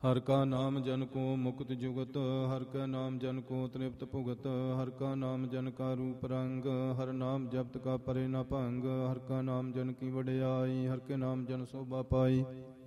ਹਰ ਕਾ ਨਾਮ ਜਨ ਕੋ ਮੁਕਤ ਜੁਗਤ, ਹਰ ਕਾ ਨਾਮ ਜਨ ਕੋ ਤ੍ਰਿਪਤ ਭੁਗਤ। ਹਰ ਕਾ ਨਾਮ ਜਨ ਕਾ ਰੂਪ ਰੰਗ, ਹਰ ਨਾਮ ਜਪਤ ਕਾ ਪਰੇ ਨ ਭੰਗ। ਹਰ ਕਾ ਨਾਮ ਜਨ ਕੀ ਵਡਿਆਈ, ਹਰ ਕੇ ਨਾਮ ਜਨ ਸੋਭਾ ਪਾਈ।